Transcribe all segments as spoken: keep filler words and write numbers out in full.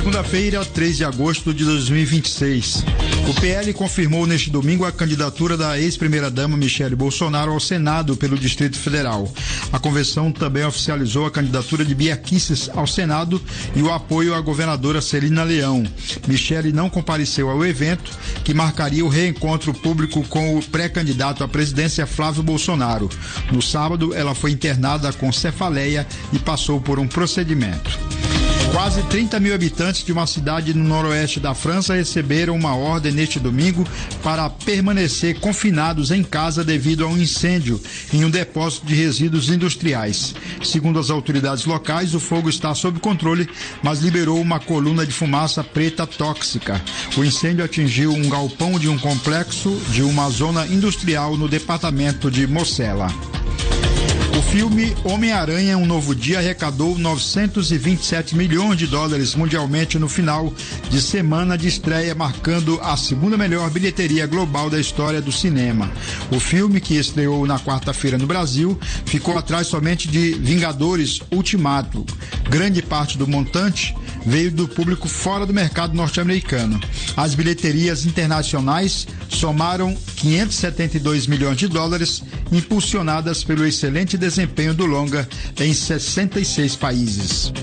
Segunda-feira, três de agosto de dois mil e vinte e seis. O P L confirmou neste domingo a candidatura da ex-primeira-dama Michele Bolsonaro ao Senado pelo Distrito Federal. A convenção também oficializou a candidatura de Bia Kicis ao Senado e o apoio à governadora Celina Leão. Michele não compareceu ao evento, que marcaria o reencontro público com o pré-candidato à presidência Flávio Bolsonaro. No sábado, ela foi internada com cefaleia e passou por um procedimento. Quase trinta mil habitantes de uma cidade no noroeste da França receberam uma ordem neste domingo para permanecer confinados em casa devido a um incêndio em um depósito de resíduos industriais. Segundo as autoridades locais, o fogo está sob controle, mas liberou uma coluna de fumaça preta tóxica. O incêndio atingiu um galpão de um complexo de uma zona industrial no departamento de Mosela. O filme Homem-Aranha, Um Novo Dia arrecadou novecentos e vinte e sete milhões de dólares mundialmente no final de semana de estreia, marcando a segunda melhor bilheteria global da história do cinema. O filme, que estreou na quarta-feira no Brasil, ficou atrás somente de Vingadores Ultimato. Grande parte do montante veio do público fora do mercado norte-americano. As bilheterias internacionais somaram quinhentos e setenta e dois milhões de dólares, impulsionadas pelo excelente desempenho do longa em sessenta e seis países.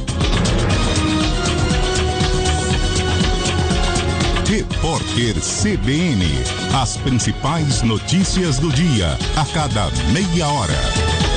Repórter C B N. As principais notícias do dia, a cada meia hora.